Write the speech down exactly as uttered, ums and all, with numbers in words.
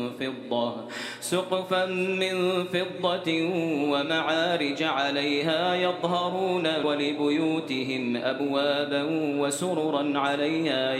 فضة سقفا من فضة ومعارج عليها يظهرون ولبيوتهم أبوابا وسررا عليها